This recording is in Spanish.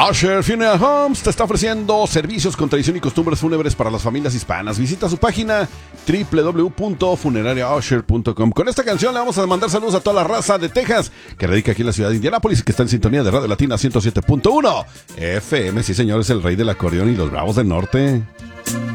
Usher Funeral Homes te está ofreciendo servicios con tradición y costumbres fúnebres para las familias hispanas. Visita su página www.funerariausher.com. Con esta canción le vamos a mandar saludos a toda la raza de Texas que radica aquí en la ciudad de Indianápolis y que está en sintonía de Radio Latina 107.1 FM. Sí, señor, es el rey del acordeón y los Bravos del Norte.